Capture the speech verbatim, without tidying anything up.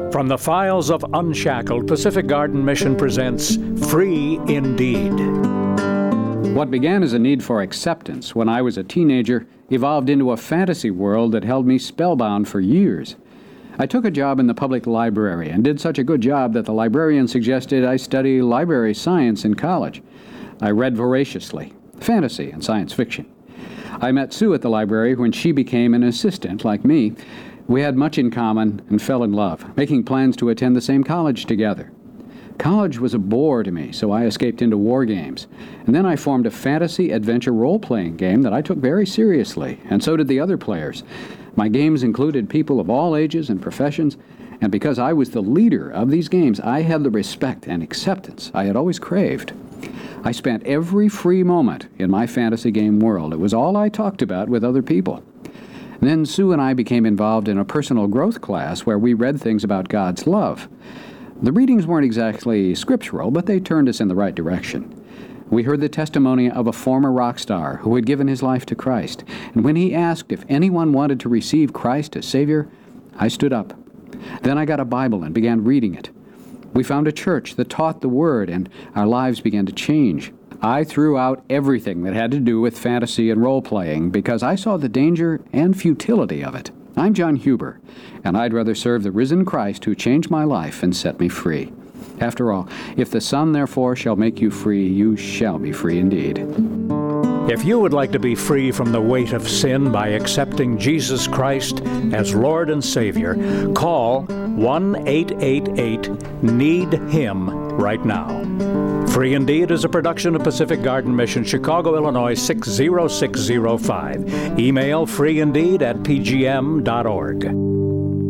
From the files of Unshackled, Pacific Garden Mission presents Free Indeed. What began as a need for acceptance when I was a teenager evolved into a fantasy world that held me spellbound for years. I took a job in the public library and did such a good job that the librarian suggested I study library science in college. I read voraciously, fantasy and science fiction. I met Sue at the library when she became an assistant like me. We had much in common and fell in love, making plans to attend the same college together. College was a bore to me, so I escaped into war games. And then I formed a fantasy adventure role-playing game that I took very seriously, and so did the other players. My games included people of all ages and professions, and because I was the leader of these games, I had the respect and acceptance I had always craved. I spent every free moment in my fantasy game world. It was all I talked about with other people. Then Sue and I became involved in a personal growth class where we read things about God's love. The readings weren't exactly scriptural, but they turned us in the right direction. We heard the testimony of a former rock star who had given his life to Christ, and when he asked if anyone wanted to receive Christ as Savior, I stood up. Then I got a Bible and began reading it. We found a church that taught the Word, and our lives began to change. I threw out everything that had to do with fantasy and role-playing because I saw the danger and futility of it. I'm John Huber, and I'd rather serve the risen Christ who changed my life and set me free. After all, if the Son therefore shall make you free, you shall be free indeed. If you would like to be free from the weight of sin by accepting Jesus Christ as Lord and Savior, call one eight eight eight need him right now. Free Indeed is a production of Pacific Garden Mission, Chicago, Illinois six zero six zero five. Email freeindeed at p g m dot org.